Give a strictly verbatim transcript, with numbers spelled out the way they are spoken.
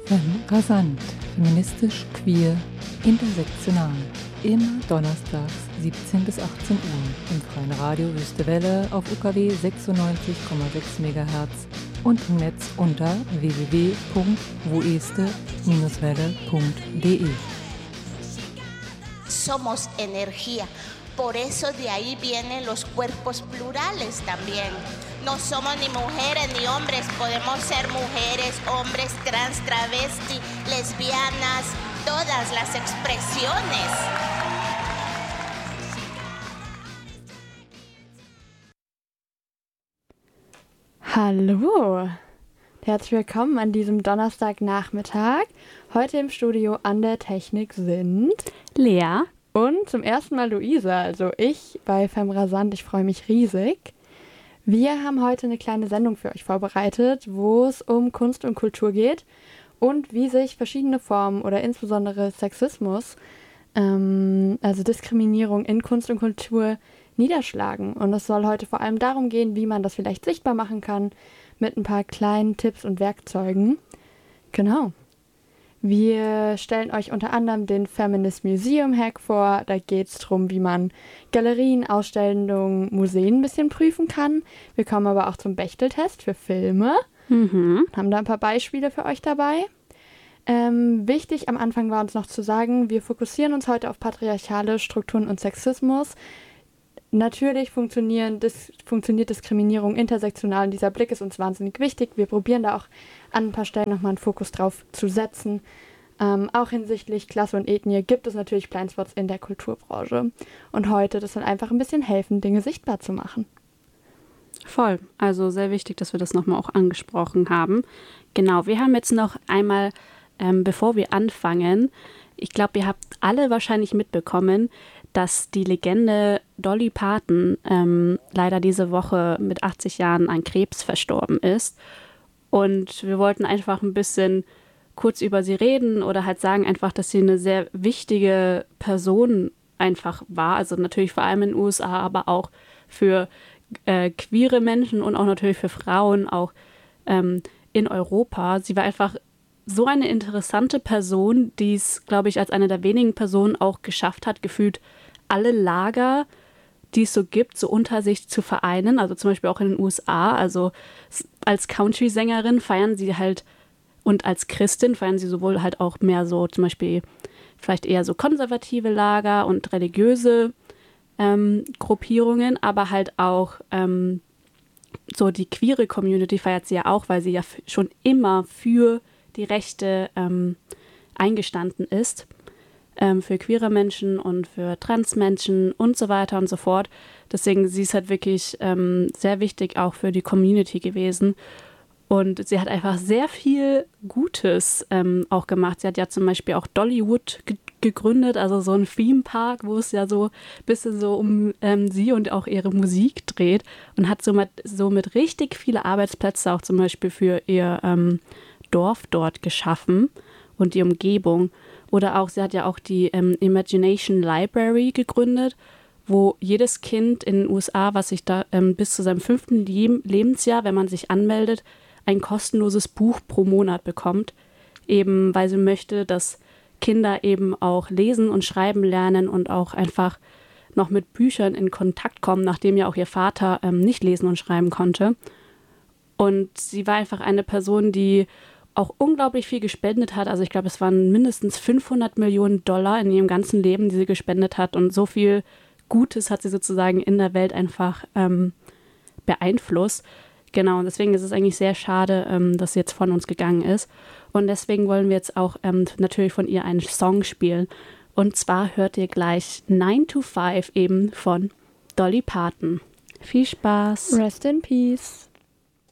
Femme rasant, feministisch, queer, intersektional. Immer donnerstags siebzehn bis achtzehn Uhr im freien Radio Wüste Welle auf U K W sechsundneunzig Komma sechs Megahertz und im Netz unter w w w punkt woeste Bindestrich welle punkt d e. Somos energía. Por eso de ahí vienen los cuerpos plurales también. No somos ni mujeres ni hombres, podemos ser mujeres, hombres, trans, travesti, lesbianas, todas las expresiones. Hallo, herzlich willkommen an diesem Donnerstagnachmittag. Heute im Studio an der Technik sind Lea und zum ersten Mal Luisa, also ich bei Femme rasant. Ich freue mich riesig. Wir haben heute eine kleine Sendung für euch vorbereitet, wo es um Kunst und Kultur geht und wie sich verschiedene Formen oder insbesondere Sexismus, ähm, also Diskriminierung in Kunst und Kultur, niederschlagen. Und es soll heute vor allem darum gehen, wie man das vielleicht sichtbar machen kann, mit ein paar kleinen Tipps und Werkzeugen. Genau. Wir stellen euch unter anderem den Feminist Museum Hack vor. Da geht es darum, wie man Galerien, Ausstellungen, Museen ein bisschen prüfen kann. Wir kommen aber auch zum Bechteltest für Filme. Mhm. Haben da ein paar Beispiele für euch dabei. Ähm, wichtig am Anfang war uns noch zu sagen, wir fokussieren uns heute auf patriarchale Strukturen und Sexismus. Natürlich funktionieren, dis- funktioniert Diskriminierung intersektional und dieser Blick ist uns wahnsinnig wichtig. Wir probieren da auch an ein paar Stellen nochmal einen Fokus drauf zu setzen. Ähm, auch hinsichtlich Klasse und Ethnie gibt es natürlich Blindspots in der Kulturbranche. Und heute, das soll einfach ein bisschen helfen, Dinge sichtbar zu machen. Voll. Also sehr wichtig, dass wir das nochmal auch angesprochen haben. Genau, wir haben jetzt noch einmal, ähm, bevor wir anfangen, ich glaube, ihr habt alle wahrscheinlich mitbekommen, dass die Legende Dolly Parton ähm, leider diese Woche mit achtzig Jahren an Krebs verstorben ist. Und wir wollten einfach ein bisschen kurz über sie reden oder halt sagen einfach, dass sie eine sehr wichtige Person einfach war. Also natürlich vor allem in den U S A, aber auch für äh, queere Menschen und auch natürlich für Frauen, auch ähm, in Europa. Sie war einfach so eine interessante Person, die es, glaube ich, als eine der wenigen Personen auch geschafft hat, gefühlt alle Lager, die es so gibt, so unter sich zu vereinen. Also zum Beispiel auch in den U S A. Also als Country-Sängerin feiern sie halt und als Christin feiern sie sowohl halt auch mehr so zum Beispiel vielleicht eher so konservative Lager und religiöse ähm, Gruppierungen, aber halt auch ähm, so die queere Community feiert sie ja auch, weil sie ja f- schon immer für die Rechte ähm, eingestanden ist, ähm, für queere Menschen und für Transmenschen und so weiter und so fort. Deswegen, sie ist halt wirklich ähm, sehr wichtig auch für die Community gewesen. Und sie hat einfach sehr viel Gutes ähm, auch gemacht. Sie hat ja zum Beispiel auch Dollywood ge- gegründet, also so ein Theme-Park, wo es ja so ein bisschen so um ähm, sie und auch ihre Musik dreht und hat somit, somit richtig viele Arbeitsplätze auch zum Beispiel für ihr ähm, Dorf dort geschaffen und die Umgebung. Oder auch, sie hat ja auch die ähm, Imagination Library gegründet, wo jedes Kind in den U S A, was sich da ähm, bis zu seinem fünften Leb- Lebensjahr, wenn man sich anmeldet, ein kostenloses Buch pro Monat bekommt, eben weil sie möchte, dass Kinder eben auch lesen und schreiben lernen und auch einfach noch mit Büchern in Kontakt kommen, nachdem ja auch ihr Vater ähm, nicht lesen und schreiben konnte. Und sie war einfach eine Person, die auch unglaublich viel gespendet hat. Also ich glaube, es waren mindestens fünfhundert Millionen Dollar in ihrem ganzen Leben, die sie gespendet hat. Und so viel Gutes hat sie sozusagen in der Welt einfach ähm, beeinflusst. Genau, und deswegen ist es eigentlich sehr schade, ähm, dass sie jetzt von uns gegangen ist. Und deswegen wollen wir jetzt auch ähm, natürlich von ihr einen Song spielen. Und zwar hört ihr gleich nine to five eben von Dolly Parton. Viel Spaß. Rest in Peace.